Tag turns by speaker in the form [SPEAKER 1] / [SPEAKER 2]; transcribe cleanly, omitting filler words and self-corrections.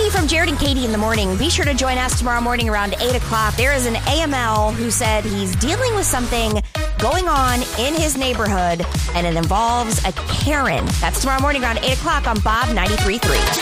[SPEAKER 1] Katie from Jared and Katie in the Morning. Be sure to join us tomorrow morning around 8 o'clock. There is an AML who said he's dealing with something going on in his neighborhood, and it involves a Karen. That's tomorrow morning around 8 o'clock on Bob 93.3.